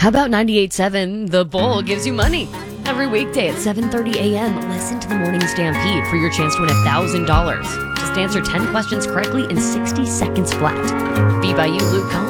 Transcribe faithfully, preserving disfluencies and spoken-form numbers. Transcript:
How about ninety-eight point seven The Bull gives you money? Every weekday at seven thirty a.m., listen to the Morning Stampede for your chance to win one thousand dollars. Just answer ten questions correctly in sixty seconds flat. Beat by you, Luke Combs.